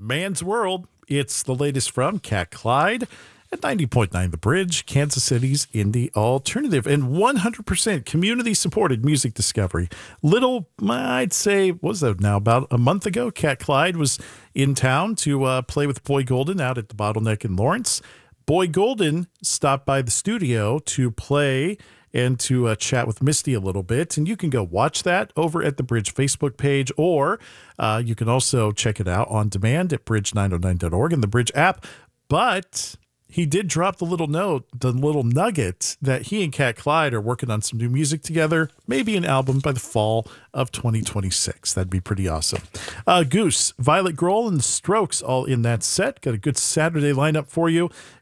Man's World. It's the latest from Cat Clyde at 90.9 The Bridge, Kansas City's indie alternative, and 100% community-supported music discovery. I'd say, what was that now, about a month ago, Cat Clyde was in town to play with Boy Golden out at the Bottleneck in Lawrence. Boy Golden stopped by the studio to play and to chat with Misty a little bit. And you can go watch that over at the Bridge Facebook page, or you can also check it out on demand at bridge909.org and the Bridge app. But he did drop the little nugget that he and Cat Clyde are working on some new music together, maybe an album by the fall of 2026. That'd be pretty awesome. Goose, Violet Grohl, and the Strokes all in that set. Got a good Saturday lineup for you.